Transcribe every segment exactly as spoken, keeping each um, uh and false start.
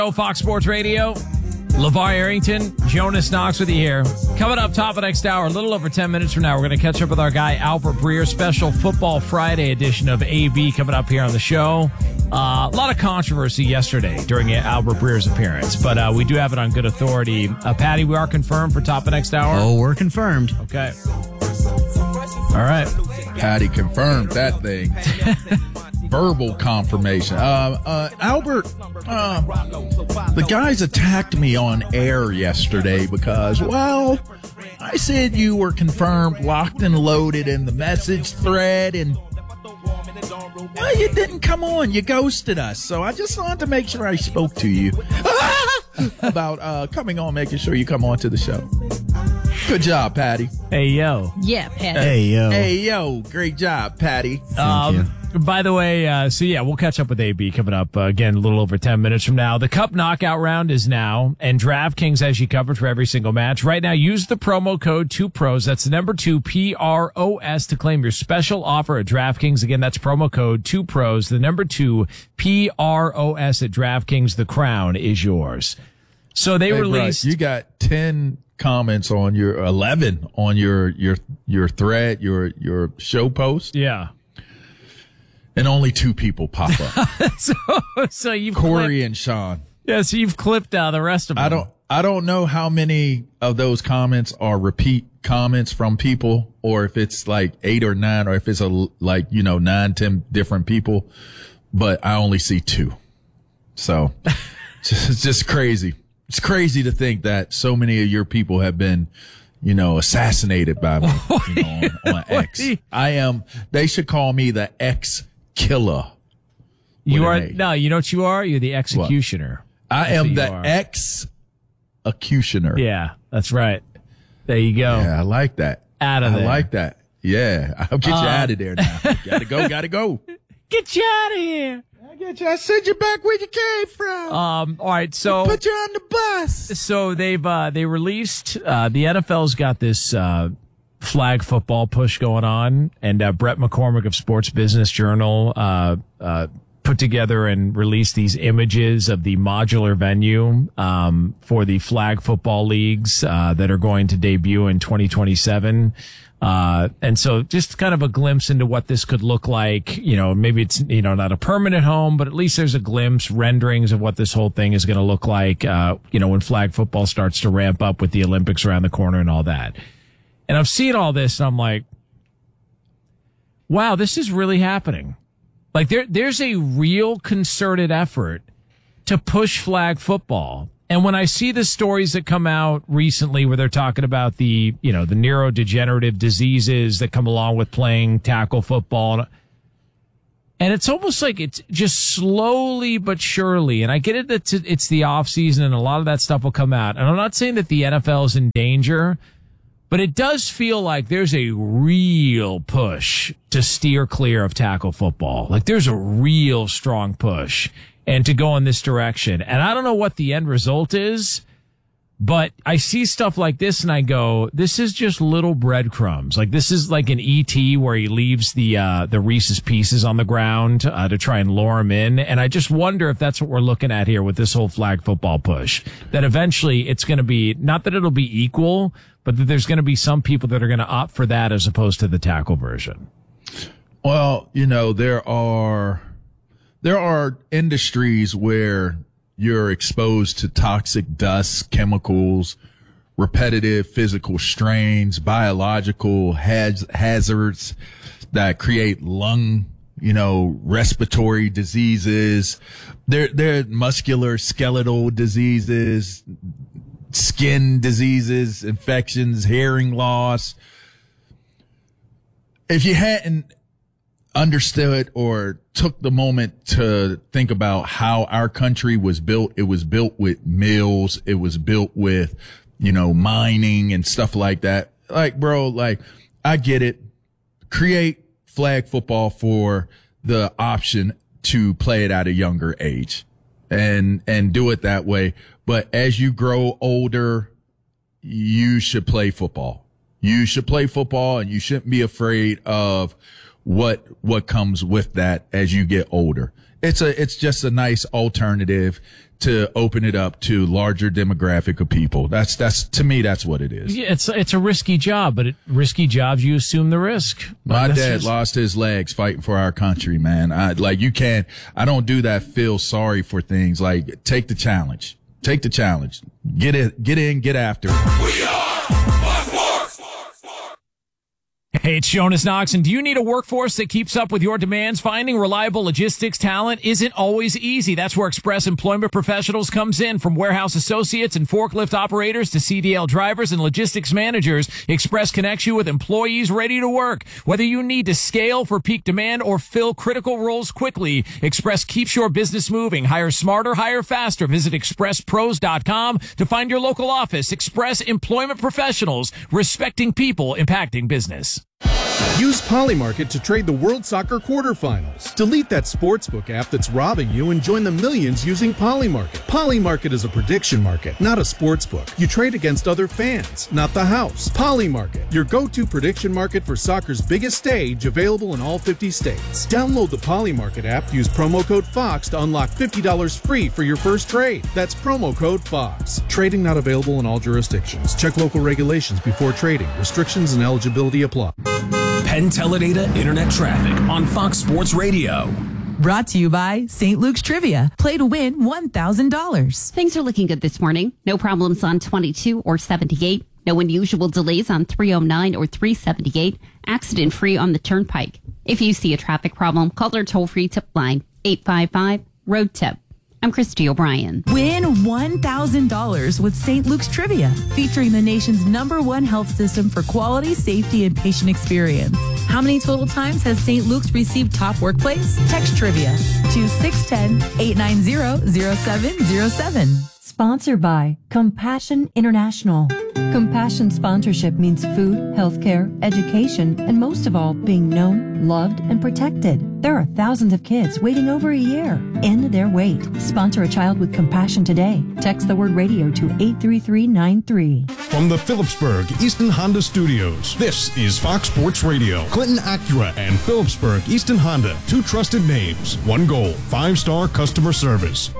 Fox Sports Radio. LeVar Arrington, Jonas Knox with you here. Coming up top of next hour, a little over ten minutes from now, we're going to catch up with our guy Albert Breer. Special Football Friday edition of A B coming up here on the show. Uh, a lot of controversy yesterday during Albert Breer's appearance, but uh, we do have it on good authority. Uh, Patty, we are confirmed for top of next hour? Oh, we're confirmed. Okay. All right. Patty confirmed that thing. Verbal confirmation. Uh, uh, Albert, uh, the guys attacked me on air yesterday because, well, I said you were confirmed, locked and loaded in the message thread, and well, you didn't come on. You ghosted us. So I just wanted to make sure I spoke to you about uh, coming on, making sure you come on to the show. Good job, Patty. Hey, yo. Yeah, Patty. Hey, yo. Hey, yo. Great job, Patty. Thank Um, you. By the way, uh, so yeah, we'll catch up with A B coming up uh, again a little over ten minutes from now. The Cup knockout round is now, and DraftKings has you covered for every single match. Right now, use the promo code two pros. That's the number two, P R O S, to claim your special offer at DraftKings. Again, that's promo code two pros, the number two, P R O S at DraftKings. The crown is yours. So they Hey, released... Bryce, you got ten comments on your, eleven on your, your, your thread, your, your show post. Yeah. And only two people pop up. so, so you've Corey clipped, and Sean. yeah, so you've clipped uh, the rest of them. I don't, I don't know how many of those comments are repeat comments from people, or if it's like eight or nine, or if it's a, like, you know, nine, ten different people, but I only see two. So it's just crazy. It's crazy to think that so many of your people have been, you know, assassinated by me, you know, on, on X. I am, they should call me the X killer. You with are, an A. no, you know what you are? You're the executioner. I That's am who the you are. X-acutioner. Yeah, that's right. There you go. Yeah, I like that. Out of I there. like that. Yeah, I'll get you Uh, out of there now. Gotta go, gotta go. Get you out of here. I get you. I send you back where you came from. Um, all right, so Put you on the bus. so they've uh, they released uh, the N F L's got this uh, flag football push going on, and uh, Brett McCormick of Sports Business Journal uh, uh, put together and released these images of the modular venue um, for the flag football leagues uh, that are going to debut in twenty twenty-seven. Uh, and so just kind of a glimpse into what this could look like. You know, maybe it's, you know, not a permanent home, but at least there's a glimpse, renderings of what this whole thing is going to look like, uh, you know, when flag football starts to ramp up with the Olympics around the corner and all that. And I'm seeing all this and I'm like, wow, this is really happening. Like there, there's a real concerted effort to push flag football. And when I see the stories that come out recently where they're talking about the, you know, the neurodegenerative diseases that come along with playing tackle football, and it's almost like it's just slowly but surely, and I get it that it's the off season and a lot of that stuff will come out. And I'm not saying that the N F L is in danger, but it does feel like there's a real push to steer clear of tackle football. Like there's a real strong push and to go in this direction. And I don't know what the end result is, but I see stuff like this and I go, this is just little breadcrumbs. Like this is like an E T where he leaves the, uh, the Reese's Pieces on the ground, uh, to try and lure him in. And I just wonder if that's what we're looking at here with this whole flag football push, that eventually it's going to be, not that it'll be equal, but that there's going to be some people that are going to opt for that as opposed to the tackle version. Well, you know, there are, there are industries where you're exposed to toxic dust, chemicals, repetitive physical strains, biological haz- hazards that create lung, you know, respiratory diseases. There, there are muscular skeletal diseases, skin diseases, infections, hearing loss. If you hadn't understood or took the moment to think about how our country was built, it was built with mills. It was built with, you know, mining and stuff like that. Like, bro, like, I get it. Create flag football for the option to play it at a younger age and, and do it that way. But as you grow older, you should play football. You should play football and you shouldn't be afraid of what, what comes with that as you get older. it's a it's just a nice alternative to open it up to larger demographic of people. That's that's to me that's what it is. Yeah, it's it's a risky job, but it, risky jobs you assume the risk. My That's dad just- lost his legs fighting for our country, man. I like you can't. I don't do that. Feel sorry for things. Like take the challenge. Take the challenge. Get it. Get in. Get after it. We are Fox Sports. Hey, it's Jonas Knox, and do you need a workforce that keeps up with your demands? Finding reliable logistics talent isn't always easy. That's where Express Employment Professionals comes in. From warehouse associates and forklift operators to C D L drivers and logistics managers, Express connects you with employees ready to work. Whether you need to scale for peak demand or fill critical roles quickly, Express keeps your business moving. Hire smarter, hire faster. Visit express pros dot com to find your local office. Express Employment Professionals, respecting people, impacting business. Use Polymarket to trade the World Soccer quarterfinals. Delete that sportsbook app that's robbing you and join the millions using Polymarket. Polymarket is a prediction market, not a sportsbook. You trade against other fans, not the house. Polymarket, your go-to prediction market for soccer's biggest stage, available in all fifty states. Download the Polymarket app, use promo code FOX to unlock fifty dollars free for your first trade. That's promo code FOX. Trading not available in all jurisdictions. Check local regulations before trading. Restrictions and eligibility apply. Penn Teledata Internet Traffic on Fox Sports Radio. Brought to you by Saint Luke's Trivia. Play to win one thousand dollars. Things are looking good this morning. No problems on twenty-two or seventy-eight. No unusual delays on three oh nine or three seventy-eight. Accident free on the Turnpike. If you see a traffic problem, call our toll-free tip line, eight five five, road tip. I'm Christy O'Brien. Win one thousand dollars with Saint Luke's Trivia, featuring the nation's number one health system for quality, safety, and patient experience. How many total times has Saint Luke's received top workplace? Text Trivia to six one zero, eight nine zero, zero seven zero seven. Sponsored by Compassion International. Compassion sponsorship means food, healthcare, education, and most of all, being known, loved, and protected. There are thousands of kids waiting over a year. End their wait. Sponsor a child with compassion today. Text the word radio to eight three three nine three. From the Phillipsburg Easton Honda Studios, this is Fox Sports Radio. Clinton Acura and Phillipsburg Easton Honda, two trusted names, one goal, five-star customer service.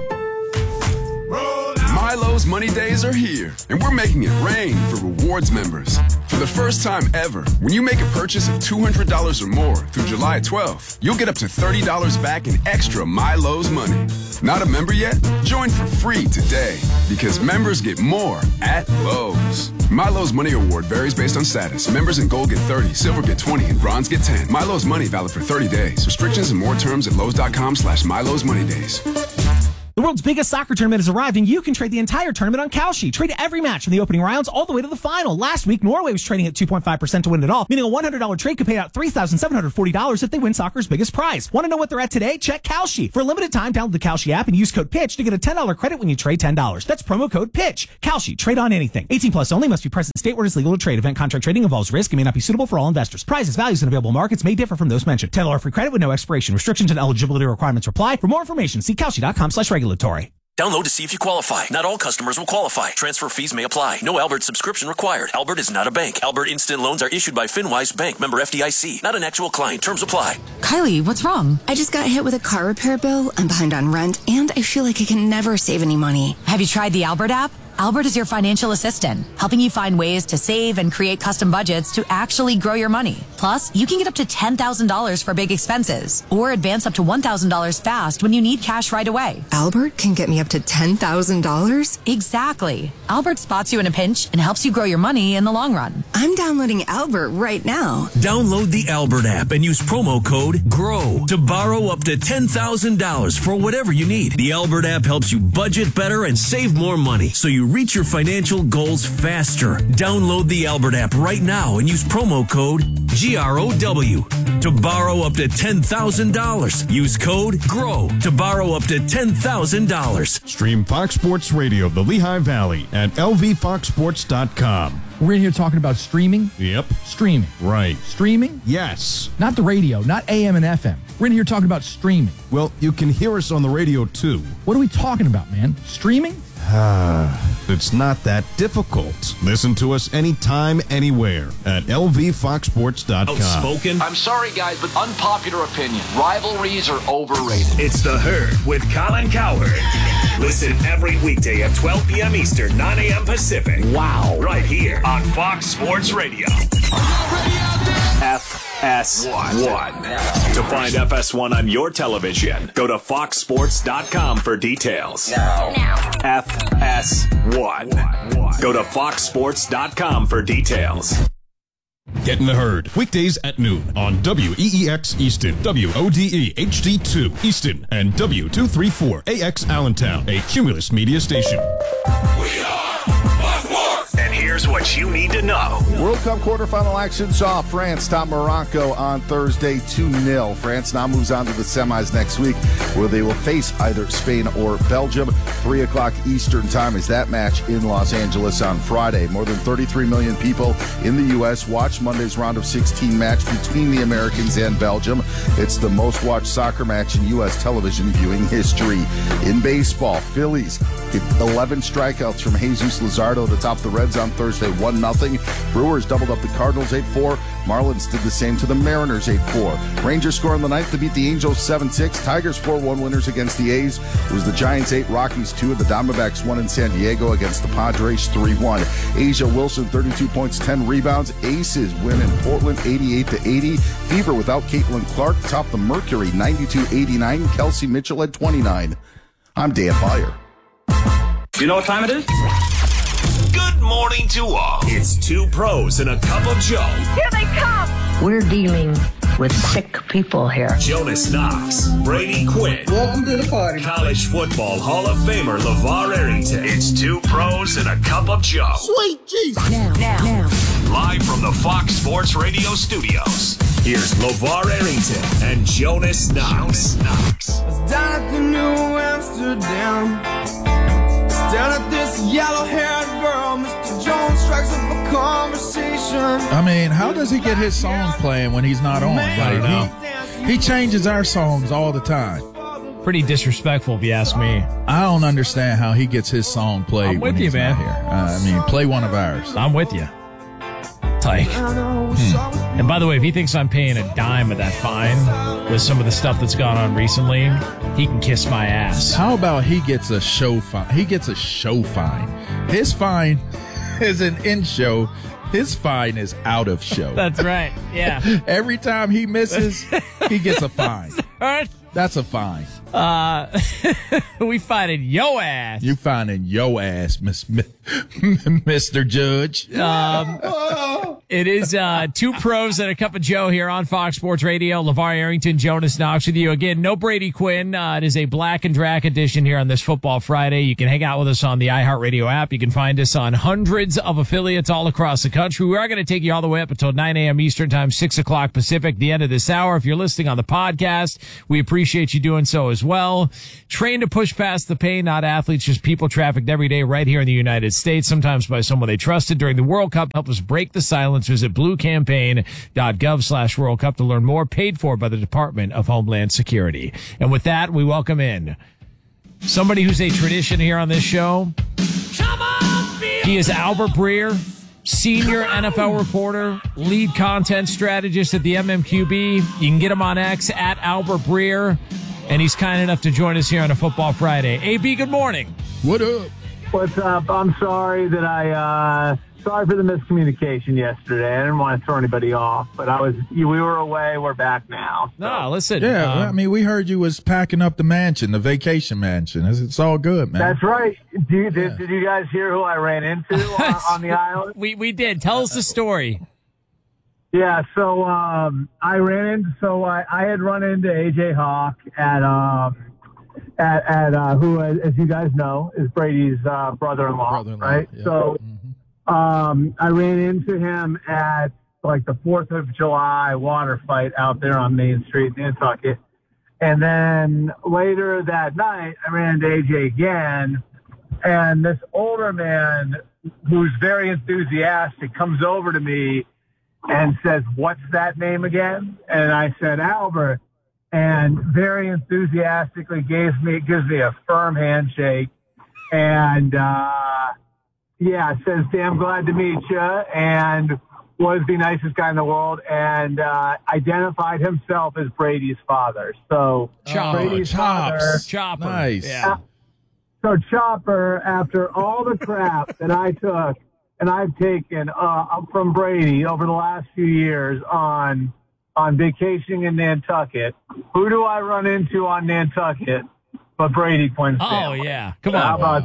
Milo's Money Days are here, and we're making it rain for rewards members. For the first time ever, when you make a purchase of two hundred dollars or more through July twelfth, you'll get up to thirty dollars back in extra Milo's money. Not a member yet? Join for free today, because members get more at Lowe's. Milo's Money Award varies based on status. Members in gold get thirty, silver get twenty, and bronze get ten. Milo's Money valid for thirty days. Restrictions and more terms at lowes.com slash Milo's Money Days. The world's biggest soccer tournament has arrived, and you can trade the entire tournament on Kalshi. Trade every match from the opening rounds all the way to the final. Last week, Norway was trading at two point five percent to win it all, meaning a one hundred dollars trade could pay out three thousand seven hundred forty dollars if they win soccer's biggest prize. Want to know what they're at today? Check Kalshi. For a limited time, download the Kalshi app and use code PITCH to get a ten dollars credit when you trade ten dollars. That's promo code PITCH. Kalshi. Trade on anything. eighteen plus only. Must be present in state where it is legal to trade. Event contract trading involves risk and may not be suitable for all investors. Prizes, values, and available markets may differ from those mentioned. ten dollars free credit with no expiration. Restrictions and eligibility requirements apply. For more information, see Kalshi.com slash regulatory. Download to see if you qualify. Not all customers will qualify. Transfer fees may apply. No Albert subscription required. Albert is not a bank. Albert Instant Loans are issued by FinWise Bank, member F D I C. Not an actual client. Terms apply. Kylie, what's wrong? I just got hit with a car repair bill. I'm behind on rent, and I feel like I can never save any money. Have you tried the Albert app? Albert is your financial assistant, helping you find ways to save and create custom budgets to actually grow your money. Plus, you can get up to ten thousand dollars for big expenses, or advance up to one thousand dollars fast when you need cash right away. Albert can get me up to ten thousand dollars? Exactly. Albert spots you in a pinch and helps you grow your money in the long run. I'm downloading Albert right now. Download the Albert app and use promo code GROW to borrow up to ten thousand dollars for whatever you need. The Albert app helps you budget better and save more money, so you reach your financial goals faster. Download the Albert app right now and use promo code G R O W to borrow up to ten thousand dollars. Use code GROW to borrow up to ten thousand dollars. Stream Fox Sports Radio, the Lehigh Valley, at L V fox sports dot com. We're in here talking about streaming. Yep. Streaming. Right. Streaming? Yes. Not the radio, not A M and F M. We're in here talking about streaming. Well, you can hear us on the radio, too. What are we talking about, man? Streaming? Ah. It's not that difficult. Listen to us anytime, anywhere at L V fox sports dot com. Outspoken. I'm sorry, guys, but unpopular opinion. Rivalries are overrated. It's The Herd with Colin Cowherd. Listen every weekday at twelve p.m. Eastern, nine a.m. Pacific. Wow. Right here on Fox Sports Radio. F S one. To find F S one on your television, go to fox sports dot com for details. Now. Now. F S one. Go to fox sports dot com for details. Get in the Herd. Weekdays at noon on W E E X Easton, W O D E H D two Easton, and W two thirty-four A X Allentown, a Cumulus media station. We are Fox Sports. And here's what you need to know. World Cup quarterfinal action saw France top Morocco on Thursday two nil. France now moves on to the semis next week, where they will face either Spain or Belgium. three o'clock Eastern time is that match in Los Angeles on Friday. More than thirty-three million people in the U S watched Monday's round of sixteen match between the Americans and Belgium. It's the most watched soccer match in U S television viewing history. In baseball, Phillies eleven strikeouts from Jesus Luzardo to top the Reds on Thursday, one nothing. Brewers doubled up the Cardinals eight four. Marlins did the same to the Mariners eight four. Rangers score in the ninth to beat the Angels seven six. Tigers four one winners against the A's. It was the Giants eight, Rockies two, and the Diamondbacks won in San Diego against the Padres three one. Asia Wilson thirty-two points, ten rebounds. Aces win in Portland eighty-eight to eighty. Fever without Caitlin Clark topped the Mercury ninety-two eighty-nine. Kelsey Mitchell at twenty-nine. I'm Dan Beyer. You know what time it is? Good morning to all. It's two pros and a cup of Joe. Here they come. We're dealing with sick people here. Jonas Knox, Brady Quinn. Welcome to the party. College football Hall of Famer LeVar Arrington. It's two pros and a cup of Joe. Sweet Jesus. Now, now, now. Live from the Fox Sports Radio studios. Here's LeVar Arrington and Jonas Knox. Knox. Down at the New Amsterdam. Down at this yellow-haired girl, Mister Jones strikes up a conversation. I mean, how does he get his song playing when he's not on? Like, he, he changes our songs all the time. Pretty disrespectful, if you ask me. I don't understand how he gets his song played I'm with when you, he's man. not here. Uh, I mean, play one of ours. I'm with you. Tyke. Hmm. And by the way, if he thinks I'm paying a dime of that fine with some of the stuff that's gone on recently, he can kiss my ass. How about he gets a show fine? He gets a show fine. His fine isn't in show. His fine is out of show. That's right. Yeah. Every time he misses, he gets a fine. That's a fine. Uh, we finding yo ass. You finding yo ass, Miss Mister Judge. Um, it is uh, two pros and a cup of Joe here on Fox Sports Radio. LeVar Arrington, Jonas Knox with you again. No Brady Quinn. Uh, it is a Black and Drac edition here on this Football Friday. You can hang out with us on the iHeartRadio app. You can find us on hundreds of affiliates all across the country. We are going to take you all the way up until nine a.m. Eastern time, six o'clock Pacific, the end of this hour. If you're listening on the podcast, we appreciate you doing so as well. Trained to push past the pain, not athletes, just people trafficked every day right here in the United States, sometimes by someone they trusted during the World Cup. Help us break the silence. Visit bluecampaign.gov slash World Cup to learn more. Paid for by the Department of Homeland Security. And with that, we welcome in somebody who's a tradition here on this show. He is Albert Breer, senior N F L reporter, lead content strategist at the M M Q B. You can get him on X at Albert Breer. And he's kind enough to join us here on a Football Friday. A B, good morning. What up? What's up? I'm sorry that I, uh, sorry for the miscommunication yesterday. I didn't want to throw anybody off, but I was, we were away. We're back now. So. No, listen. Yeah, um, I mean, we heard you was packing up the mansion, the vacation mansion. It's, it's all good, man. That's right. Do you, did, yeah. did you guys hear who I ran into on, on the island? We, we did. Tell us the story. Yeah, so um, I ran into, so I, I had run into A J Hawk at, um, at, at uh, who, as you guys know, is Brady's uh, brother-in-law, brother-in-law, right? Yeah. So mm-hmm. um, I ran into him at like the fourth of July water fight out there on Main Street in Nantucket. And then later that night, I ran into A J again, and this older man who's very enthusiastic comes over to me and says, "What's that name again?" And I said, "Albert," and very enthusiastically gives me gives me a firm handshake, and uh, yeah, says, damn glad to meet you, and was the nicest guy in the world, and uh, identified himself as Brady's father. So Chopper. Brady's Chops. father. Chopper. Nice. Yeah. So Chopper, after all the crap that I took and I've taken uh, from Brady over the last few years on on vacationing in Nantucket, who do I run into on Nantucket but Brady Quinn's Oh, family? yeah. Come How on. about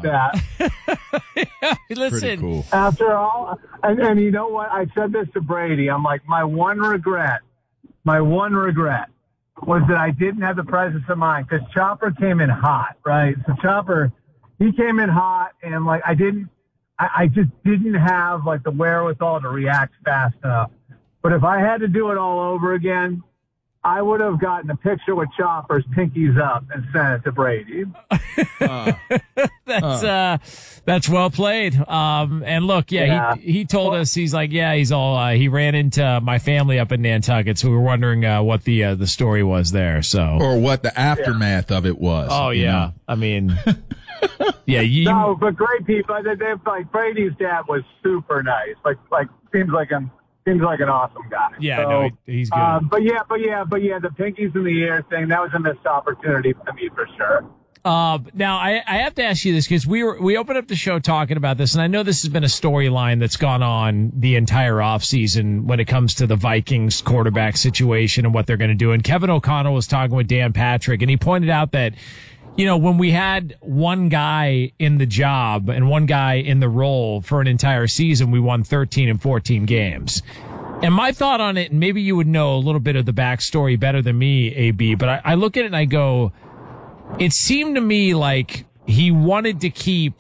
that? Listen. Pretty cool. After all, and, and you know what? I said this to Brady. I'm like, my one regret, my one regret was that I didn't have the presence of mind, because Chopper came in hot, right? So Chopper, he came in hot, and like I didn't, I, I just didn't have like the wherewithal to react fast enough. But if I had to do it all over again, I would have gotten a picture with Chopper's pinkies up and sent it to Brady. Uh, That's uh, that's well played. Um, and look, yeah, Yeah. he he told us, he's like, yeah, he's all uh, he ran into my family up in Nantucket, so we were wondering uh, what the uh, the story was there. So, or what the aftermath of it was. oh you yeah, know? I mean, yeah, you. No, but great people. They, they like Brady's dad was super nice. Like like seems like an seems like an awesome guy. Yeah, so, no, he, he's good. Um, but yeah, but yeah, but yeah, the pinkies in the air thing, that was a missed opportunity for me for sure. Uh, now I, I have to ask you this, because we were we opened up the show talking about this, and I know this has been a storyline that's gone on the entire offseason when it comes to the Vikings quarterback situation and what they're going to do. And Kevin O'Connell was talking with Dan Patrick, and he pointed out that, you know, when we had one guy in the job and one guy in the role for an entire season, we won thirteen and fourteen games. And my thought on it, and maybe you would know a little bit of the backstory better than me, A B, but I, I look at it and I go, it seemed to me like he wanted to keep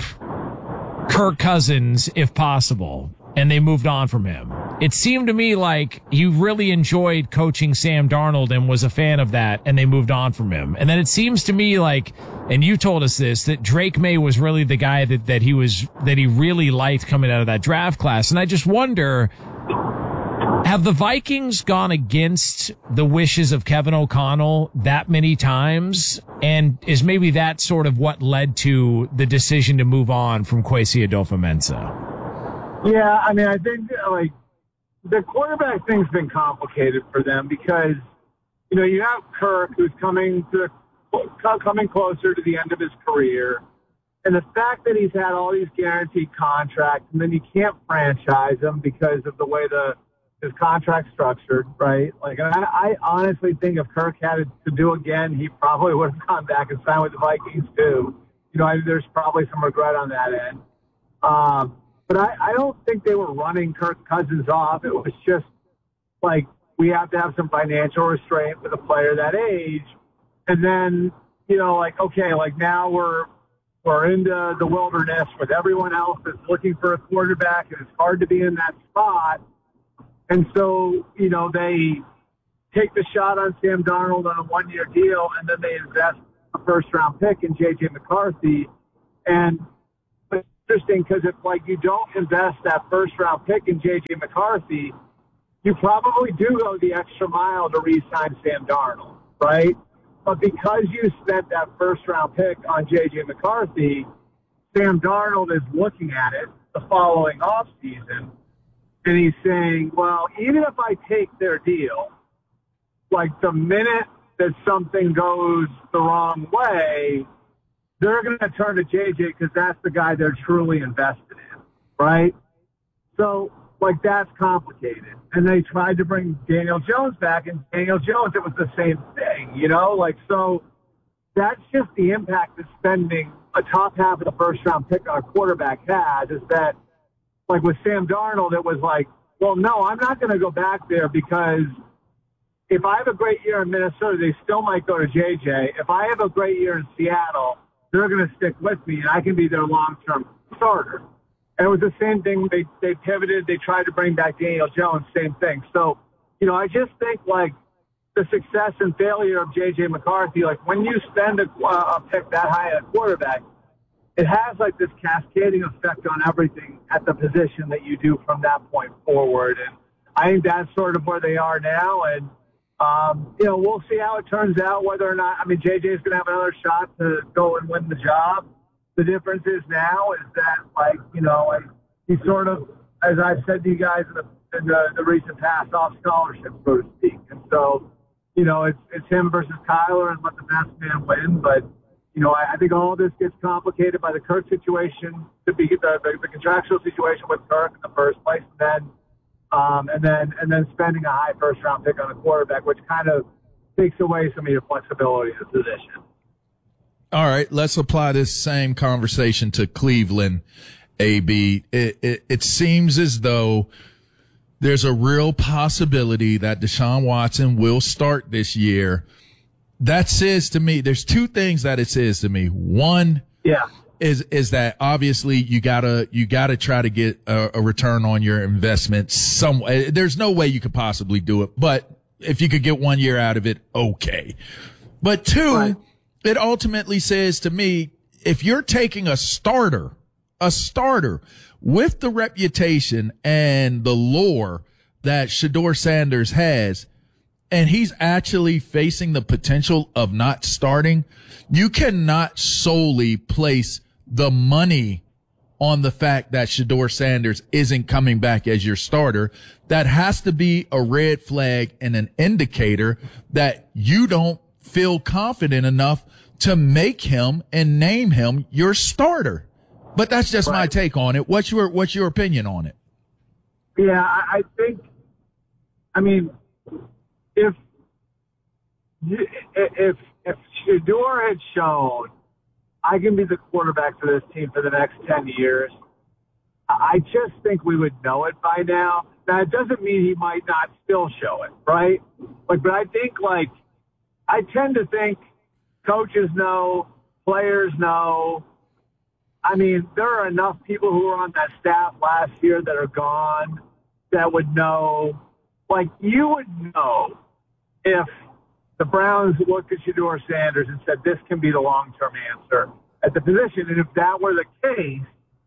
Kirk Cousins if possible, and they moved on from him. It seemed to me like you really enjoyed coaching Sam Darnold and was a fan of that, and they moved on from him. And then it seems to me like, and you told us this, that Drake May was really the guy that, that he was, that he really liked coming out of that draft class. And I just wonder, have the Vikings gone against the wishes of Kevin O'Connell that many times? And is maybe that sort of what led to the decision to move on from Kwesi Adofo-Mensah? Yeah, I mean, I think like the quarterback thing's been complicated for them because, you know, you have Kirk who's coming to coming closer to the end of his career, and the fact that he's had all these guaranteed contracts, and then you can't franchise him because of the way the his contract structured, right? Like, I, I honestly think if Kirk had it to do again, he probably would have gone back and signed with the Vikings too. You know, I, there's probably some regret on that end. Um, but I, I don't think they were running Kirk Cousins off. It was just like, we have to have some financial restraint with a player that age. And then, you know, like, okay, like now we're, we're into the wilderness with everyone else that's looking for a quarterback, and it's hard to be in that spot. And so, you know, they take the shot on Sam Darnold on a one-year deal, and then they invest a first-round pick in J J McCarthy. And it's interesting because if, like, you don't invest that first-round pick in J J McCarthy, you probably do go the extra mile to re-sign Sam Darnold, right? But because you spent that first-round pick on J J McCarthy, Sam Darnold is looking at it the following offseason, and he's saying, well, even if I take their deal, like the minute that something goes the wrong way, they're going to turn to J J because that's the guy they're truly invested in, right? So, like, that's complicated. And they tried to bring Daniel Jones back, and Daniel Jones, it was the same thing, you know? Like, so that's just the impact that spending a top half of the first-round pick on a quarterback has, is that, like with Sam Darnold, it was like, well, no, I'm not going to go back there because if I have a great year in Minnesota, they still might go to J J. If I have a great year in Seattle, they're going to stick with me, and I can be their long-term starter. And it was the same thing. They they pivoted. They tried to bring back Daniel Jones, same thing. So, you know, I just think, like, the success and failure of J J McCarthy, like, when you spend a, a pick that high at quarterback, it has, like, this cascading effect on everything at the position that you do from that point forward. And I think that's sort of where they are now. And, um, you know, we'll see how it turns out, whether or not – I mean, J J is going to have another shot to go and win the job. The difference is now is that, like, you know, and he's sort of, as I've said to you guys in the, in the, the recent past, off scholarship, so to speak. And so, you know, it's it's him versus Kyler and let the best man win. But, you know, I, I think all this gets complicated by the Kirk situation, to be the, the, the contractual situation with Kirk in the first place, and then um, and then and then spending a high first round pick on a quarterback, which kind of takes away some of your flexibility in the position. All right, let's apply this same conversation to Cleveland, A B. It, it, it seems as though there's a real possibility that Deshaun Watson will start this year. That says to me, there's two things that it says to me. One, yeah, is is that obviously you gotta you gotta try to get a, a return on your investment. Some there's no way you could possibly do it, but if you could get one year out of it, okay. But two, right. It ultimately says to me, if you're taking a starter, a starter with the reputation and the lore that Shedeur Sanders has, and he's actually facing the potential of not starting, you cannot solely place the money on the fact that Shedeur Sanders isn't coming back as your starter. That has to be a red flag and an indicator that you don't feel confident enough to make him and name him your starter. But that's just right. My take on it. What's your what's your opinion on it? Yeah, I, I think, I mean, if if if Shedeur had shown I can be the quarterback for this team for the next ten years, I just think we would know it by now. Now, it doesn't mean he might not still show it, right? Like, but I think, like, I tend to think coaches know, players know. I mean, there are enough people who were on that staff last year that are gone that would know. Like, you would know if the Browns looked at Shedeur Sanders and said, this can be the long-term answer at the position. And if that were the case,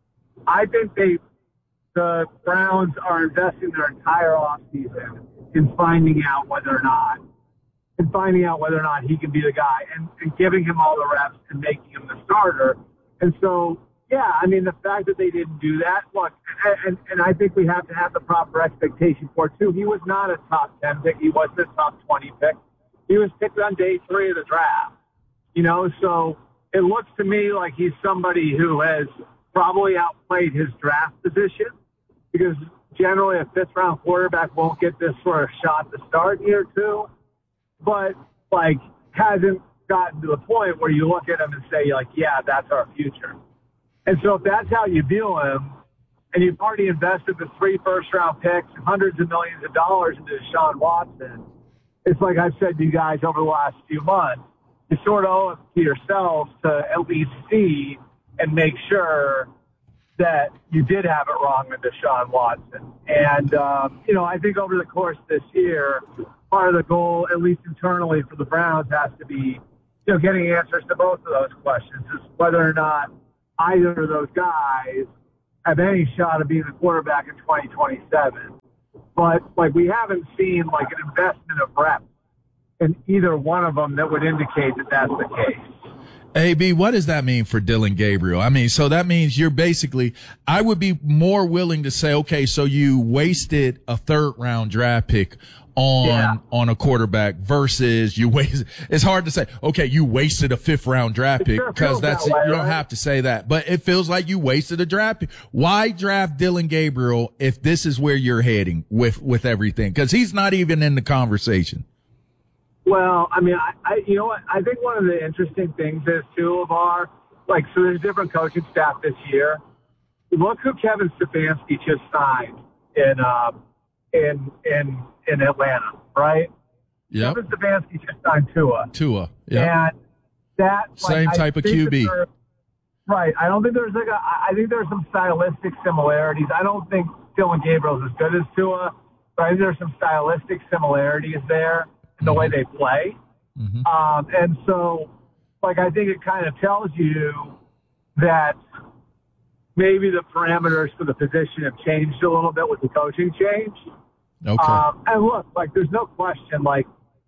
I think they, the Browns are investing their entire offseason in finding out whether or not, and finding out whether or not he can be the guy, and, and giving him all the reps and making him the starter. And so, yeah, I mean, the fact that they didn't do that, look, and, and I think we have to have the proper expectation for it, too. He was not a top ten pick. He wasn't a top twenty pick. He was picked on day three of the draft, you know, so it looks to me like he's somebody who has probably outplayed his draft position, because generally a fifth-round quarterback won't get this sort of shot to start year two, but, like, hasn't gotten to the point where you look at him and say, like, yeah, that's our future. And so if that's how you view him, and you've already invested the three first-round picks, hundreds of millions of dollars into Deshaun Watson, it's like I've said to you guys over the last few months, you sort of owe it to yourselves to at least see and make sure that you did have it wrong with Deshaun Watson. And, um, you know, I think over the course of this year, part of the goal, at least internally for the Browns, has to be, you know, getting answers to both of those questions, is whether or not either of those guys have any shot of being the quarterback in twenty twenty-seven. But, like, we haven't seen, like, an investment of reps in either one of them that would indicate that that's the case. A B, what does that mean for Dillon Gabriel? I mean, so that means you're basically, I would be more willing to say, okay, so you wasted a third round draft pick on, yeah. on a quarterback versus you wasted, it's hard to say, okay, you wasted a fifth round draft pick, because sure that's, that way, you don't right? have to say that, but it feels like you wasted a draft pick. Why draft Dillon Gabriel if this is where you're heading with, with everything? Because he's not even in the conversation. Well, I mean, I, I, you know what? I think one of the interesting things is, too, of our, like, so there's different coaching staff this year. Look who Kevin Stefanski just signed in, uh, in, in, in Atlanta, right? Yeah. Kevin Stefanski just signed Tua. Tua, yeah. And that, same like, type of Q B. There, right. I don't think there's like a, I think there's some stylistic similarities. I don't think Dillon Gabriel's as good as Tua, but I think there's some stylistic similarities there in the way they play. Mm-hmm. Um, and so, like, I think it kind of tells you that maybe the parameters for the position have changed a little bit with the coaching change. Okay. Um, and look, like, there's no question, like,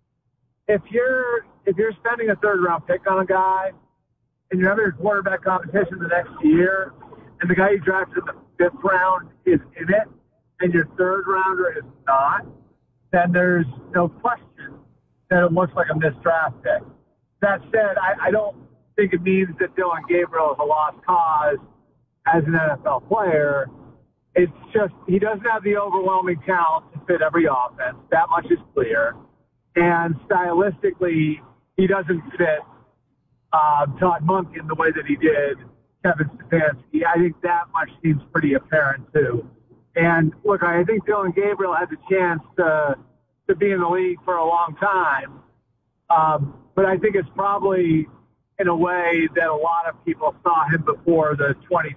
if you're, if you're spending a third round pick on a guy and you're having a quarterback competition the next year, and the guy you drafted in the fifth round is in it and your third rounder is not, then there's no question that it looks like a missed draft pick. That said, I, I don't think it means that Dillon Gabriel is a lost cause as an N F L player. It's just he doesn't have the overwhelming talent to fit every offense. That much is clear. And stylistically, he doesn't fit uh, Todd Monken the way that he did Kevin Stefanski. I think that much seems pretty apparent, too. And, look, I think Dillon Gabriel has a chance to, to be in the league for a long time. Um, but I think it's probably in a way that a lot of people saw him before the twenty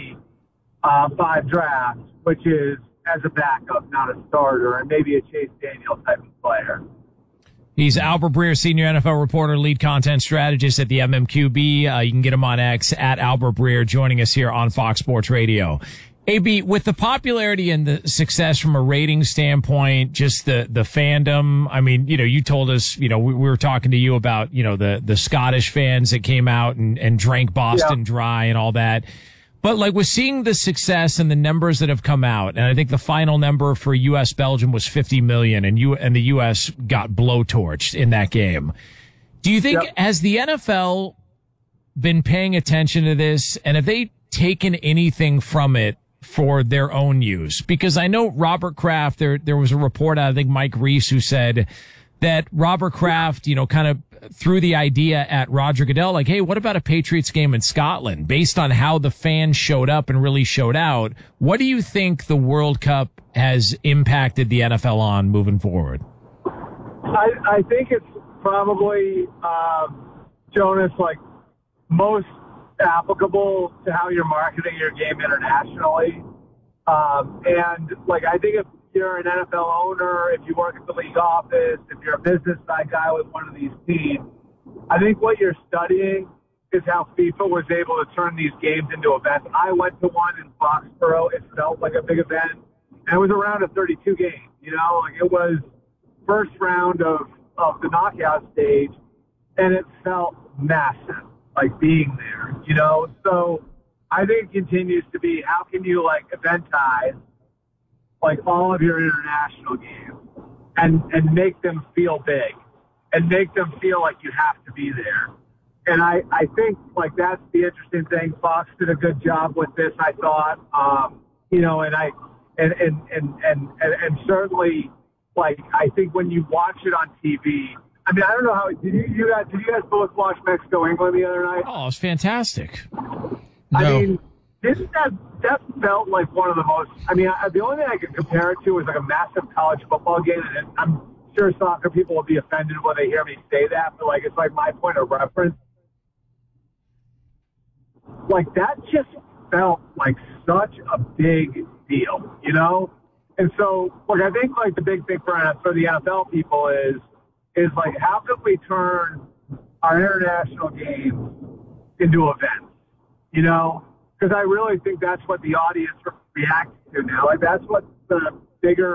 twenty-five draft, which is as a backup, not a starter, and maybe a Chase Daniel type of player. He's Albert Breer, senior N F L reporter, lead content strategist at the M M Q B. Uh, you can get him on X at Albert Breer, joining us here on Fox Sports Radio. A B, with the popularity and the success from a rating standpoint, just the, the fandom, I mean, you know, you told us, you know, we, we were talking to you about, you know, the, the Scottish fans that came out and, and drank Boston yeah. dry and all that. But like with seeing the success and the numbers that have come out, and I think the final number for U S Belgium was fifty million, and you and the U S got blowtorched in that game. Do you think, yep. has the N F L been paying attention to this, and have they taken anything from it for their own use? Because I know Robert Kraft, there there was a report out, I think Mike Reese, who said that Robert Kraft, you know, kind of threw the idea at Roger Goodell, like, hey, what about a Patriots game in Scotland? Based on how the fans showed up and really showed out, what do you think the World Cup has impacted the N F L on moving forward? I, I think it's probably, um, Jonas, like most applicable to how you're marketing your game internationally. Um, and, like, I think if you're an N F L owner, if you work at the league office, if you're a business side guy with one of these teams, I think what you're studying is how FIFA was able to turn these games into events. I went to one in Foxborough. It felt like a big event. And it was a round of thirty-two games, you know? Like, it was first round of, of the knockout stage, and it felt massive, like, being there, you know? So I think it continues to be, how can you, like, eventize like all of your international games and, and make them feel big and make them feel like you have to be there. And I, I think like that's the interesting thing. Fox did a good job with this, I thought, um, you know, and I, and, and, and, and, and, and certainly like, I think when you watch it on T V, I mean, I don't know how, did you, you guys, did you guys both watch Mexico, England the other night? Oh, it was fantastic. I No. mean, Didn't that, that felt like one of the most, I mean, I, the only thing I could compare it to is like a massive college football game, and I'm sure soccer people will be offended when they hear me say that, but like, it's like my point of reference. Like, that just felt like such a big deal, you know? And so, look, I think like the big thing for, for the N F L people is, is like, how can we turn our international games into events, you know? Because I really think that's what the audience reacts to now. Like, that's what the bigger